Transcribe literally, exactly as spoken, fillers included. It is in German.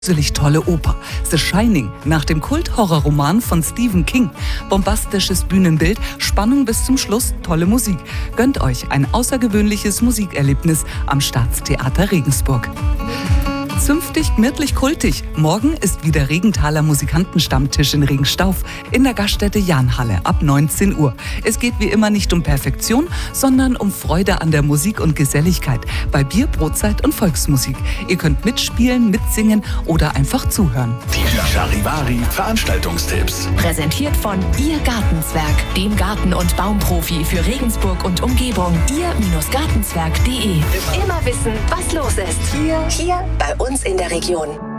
gruselig tolle Oper. The Shining, nach dem Kult-Horrorroman von Stephen King. Bombastisches Bühnenbild, Spannung bis zum Schluss, tolle Musik. Gönnt euch ein außergewöhnliches Musikerlebnis am Staatstheater Regensburg. Zünftig, gemütlich, kultig. Morgen ist wieder Regenthaler Musikantenstammtisch in Regenstauf in der Gaststätte Jahnhalle ab neunzehn Uhr. Es geht wie immer nicht um Perfektion, sondern um Freude an der Musik und Geselligkeit bei Bier, Brotzeit und Volksmusik. Ihr könnt mitspielen, mitsingen oder einfach zuhören. Die Charivari Veranstaltungstipps. Präsentiert von Ihr Gartenzwerg, dem Garten- und Baumprofi für Regensburg und Umgebung. Ihr-Gartenzwerg punkt de. Immer wissen, was los ist. Hier, hier bei uns in der Region.